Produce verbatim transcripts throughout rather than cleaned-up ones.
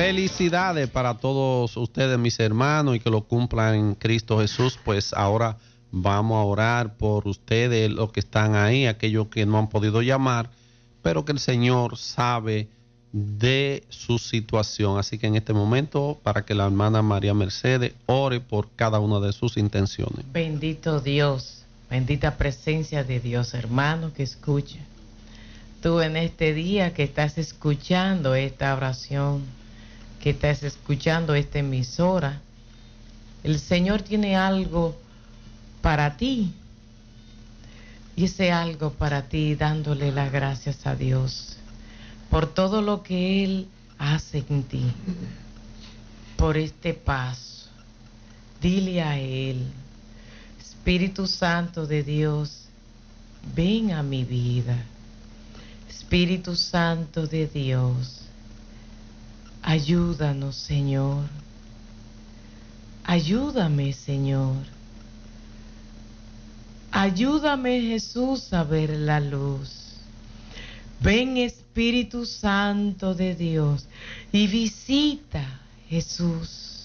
Felicidades para todos ustedes, mis hermanos, y que lo cumplan en Cristo Jesús. Pues ahora vamos a orar por ustedes, los que están ahí, aquellos que no han podido llamar, pero que el Señor sabe de su situación. Así que en este momento, para que la hermana María Mercedes ore por cada una de sus intenciones. Bendito Dios, bendita presencia de Dios, hermano, que escuche. Tú en este día que estás escuchando esta oración, que estás escuchando esta emisora, el Señor tiene algo para ti. Y ese algo para ti, dándole las gracias a Dios por todo lo que Él hace en ti, por este paso. Dile a Él: Espíritu Santo de Dios, ven a mi vida. Espíritu Santo de Dios, ayúdanos, Señor. Ayúdame, Señor. Ayúdame, Jesús, a ver la luz. Ven, Espíritu Santo de Dios, y visita, Jesús.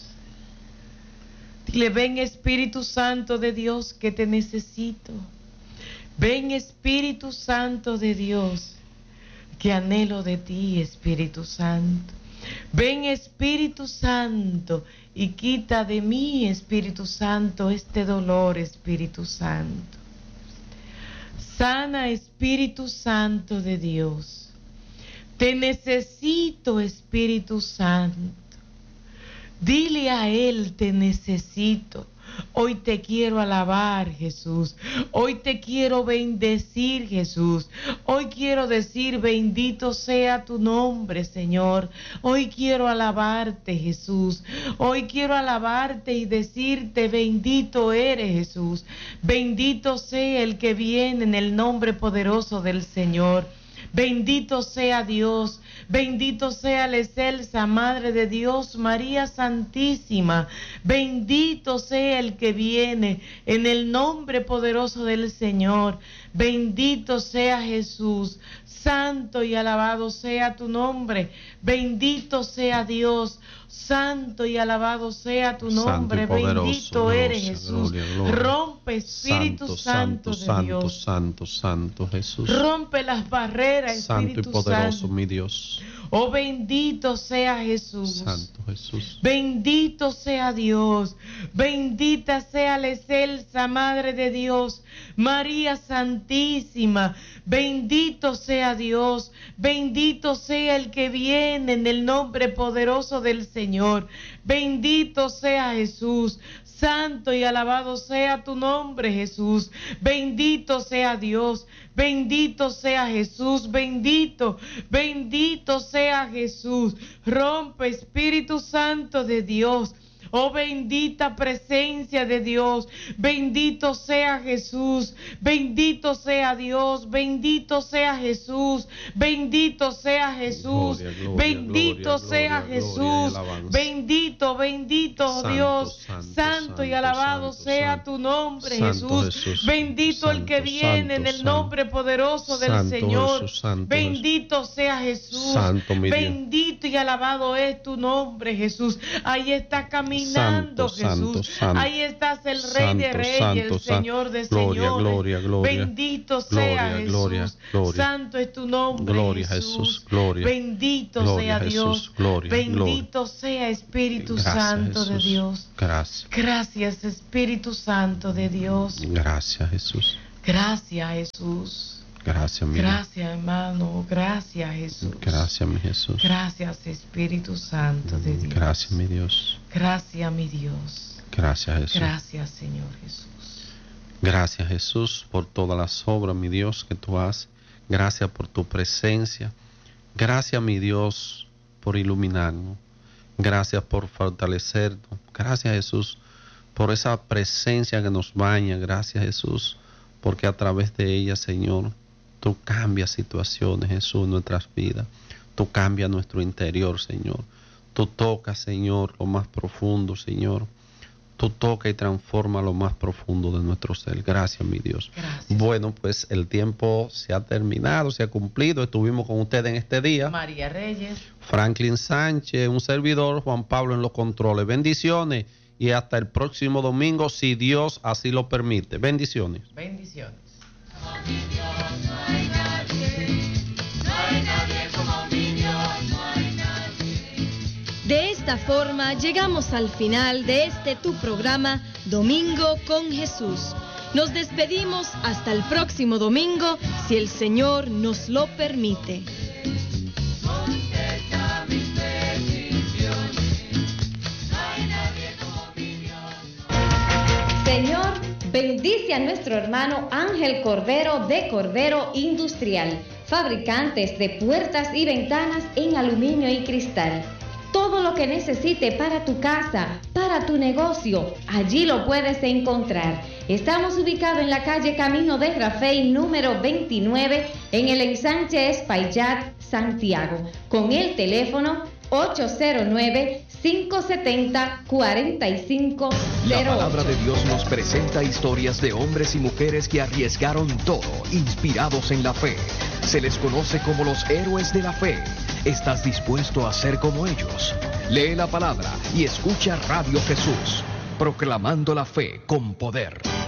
Dile: ven, Espíritu Santo de Dios, que te necesito. Ven, Espíritu Santo de Dios, que anhelo de ti, Espíritu Santo. Ven, Espíritu Santo, y quita de mí, Espíritu Santo, este dolor, Espíritu Santo. Sana, Espíritu Santo de Dios. Te necesito, Espíritu Santo. Dile a Él: te necesito. Hoy te quiero alabar, Jesús. Hoy te quiero bendecir, Jesús. Hoy quiero decir: bendito sea tu nombre, Señor. Hoy quiero alabarte, Jesús. Hoy quiero alabarte y decirte: bendito eres, Jesús. Bendito sea el que viene en el nombre poderoso del Señor. Bendito sea Dios, bendito sea la excelsa Madre de Dios, María Santísima. Bendito sea el que viene en el nombre poderoso del Señor. Bendito sea Jesús, santo y alabado sea tu nombre. Bendito sea Dios, santo y alabado sea tu nombre. Bendito eres, Jesús. Gloria, gloria. Rompe, Espíritu Santo, Santo, santo, de Dios. santo, santo, santo, Jesús. Rompe las barreras, Santo Espíritu y poderoso, Santo. mi Dios. Oh, bendito sea Jesús. Santo Jesús. Bendito sea Dios. Bendita sea la excelsa Madre de Dios, María Santísima. Bendito sea Dios. Bendito sea el que viene en el nombre poderoso del Señor. Bendito sea Jesús. Santo y alabado sea tu nombre, Jesús. Bendito sea Dios. Bendito sea Jesús. Bendito, bendito sea Jesús. Rompe, Espíritu Santo de Dios. Oh, bendita presencia de Dios. Bendito sea Jesús. Bendito sea Dios. Bendito sea Jesús. Bendito sea Jesús. Gloria, gloria, bendito gloria, sea gloria, Jesús. gloria y Bendito, bendito Santo, Dios. santo, Santo y santo, alabado santo, sea santo. tu nombre, Santo Jesús. Jesús. Bendito el que Santo, viene en santo, el nombre poderoso del Santo Señor. Jesús, santo Bendito sea Jesús. Santo, mi Dios. Bendito y alabado es tu nombre, Jesús. Ahí está caminando, Santo, Jesús. santo, santo. Ahí estás el Rey de Santo, Reyes, santo, el Señor de gloria, Señores. gloria, gloria. Bendito sea Gloria, Jesús. gloria, gloria. Santo es tu nombre, Gloria, Jesús. Jesús, gloria. Bendito Gloria, sea Dios. Jesús, gloria, Bendito sea Espíritu Gracias, Santo de Jesús. Dios. Gracias. Gracias, Espíritu Santo de Dios. Gracias, Jesús. Gracias, Jesús. Gracias, mi Dios. Gracias, hermano. Gracias, Jesús. Gracias, mi Jesús. Gracias, Espíritu Santo de Dios. Gracias, mi Dios. Gracias, mi Dios. Gracias, Jesús. Gracias, Señor Jesús. Gracias, Jesús, por todas las obras, mi Dios, que tú haces. Gracias por tu presencia. Gracias, mi Dios, por iluminarnos. Gracias por fortalecernos. Gracias, Jesús, por esa presencia que nos baña. Gracias, Jesús, porque a través de ella, Señor, tú cambias situaciones, Jesús, en nuestras vidas. Tú cambias nuestro interior, Señor. Tú tocas, Señor, lo más profundo, Señor. Tú toca y transforma lo más profundo de nuestro ser. Gracias, mi Dios. Gracias. Bueno, pues el tiempo se ha terminado, se ha cumplido. Estuvimos con ustedes en este día. María Reyes. Franklin Sánchez, un servidor, Juan Pablo en los controles. Bendiciones y hasta el próximo domingo, si Dios así lo permite. Bendiciones. Bendiciones. De esta forma llegamos al final de este tu programa Domingo con Jesús. Nos despedimos hasta el próximo domingo, si el Señor nos lo permite. Señor, bendice a nuestro hermano Ángel Cordero de Cordero Industrial, fabricantes de puertas y ventanas en aluminio y cristal. Todo lo que necesite para tu casa, para tu negocio, allí lo puedes encontrar. Estamos ubicados en la calle Camino de Rafey, número veintinueve, en el ensanche Espaillat, Santiago, con el teléfono ocho cero nueve, cinco siete cero, cuatro cinco cero ocho. La palabra de Dios nos presenta historias de hombres y mujeres que arriesgaron todo, inspirados en la fe. Se les conoce como los héroes de la fe. ¿Estás dispuesto a ser como ellos? Lee la palabra y escucha Radio Jesús, proclamando la fe con poder.